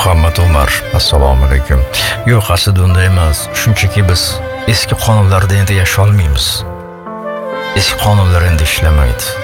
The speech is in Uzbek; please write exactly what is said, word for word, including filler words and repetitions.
Muhammad Umar, assalomu alaykum. Yo'q, aslida unday emas. Shunchaki biz eski qonunlarda endi yasha olmaymiz. Eski qonunlar endi ishlamaydi.